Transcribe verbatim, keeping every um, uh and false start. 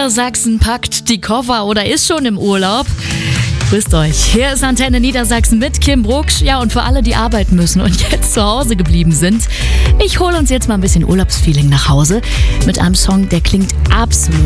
Niedersachsen packt die Koffer oder ist schon im Urlaub. Grüßt euch. Hier ist Antenne Niedersachsen mit Kim Brucksch. Ja, und für alle, die arbeiten müssen und jetzt zu Hause geblieben sind, ich hole uns jetzt mal ein bisschen Urlaubsfeeling nach Hause mit einem Song, der klingt absolut